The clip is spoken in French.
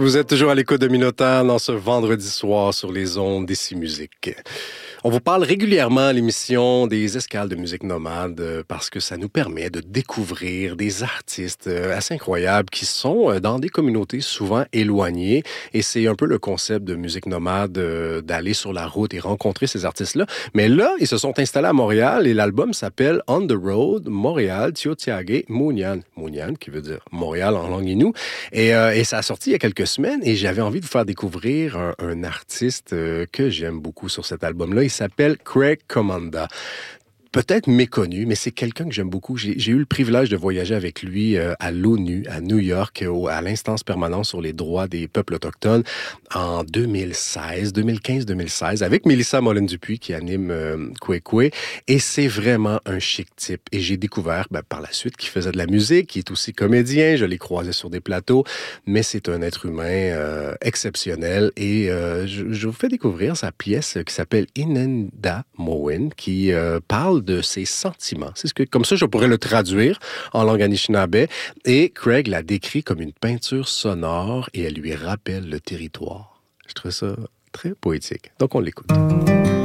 Vous êtes toujours à l'écoute de Minotaur dans ce vendredi soir sur les ondes d'Ici Musique. On vous parle régulièrement à l'émission des escales de musique nomade parce que ça nous permet de découvrir des artistes assez incroyables qui sont dans des communautés souvent éloignées. Et c'est un peu le concept de musique nomade d'aller sur la route et rencontrer ces artistes-là. Mais là, ils se sont installés à Montréal et l'album s'appelle On the Road, Montréal, Tiohtià:ke, Mounian. Mounian, qui veut dire Montréal en langue inou. Et ça a sorti il y a quelques semaines et j'avais envie de vous faire découvrir un artiste que j'aime beaucoup sur cet album-là. Il s'appelle Craig Commanda. Peut-être méconnu, mais c'est quelqu'un que j'aime beaucoup. J'ai eu le privilège de voyager avec lui à l'ONU, à New York, à l'instance permanente sur les droits des peuples autochtones en 2015-2016, avec Mélissa Mollin-Dupuis qui anime Kwekwe. Et c'est vraiment un chic type. Et j'ai découvert par la suite qu'il faisait de la musique, qu'il est aussi comédien. Je l'ai croisé sur des plateaux, mais c'est un être humain exceptionnel. Et je vous fais découvrir sa pièce qui s'appelle Inenda Mowin, qui parle de ses sentiments. Comme ça, je pourrais le traduire en langue anishinaabe. Et Craig la décrit comme une peinture sonore et elle lui rappelle le territoire. Je trouve ça très poétique. Donc, on l'écoute.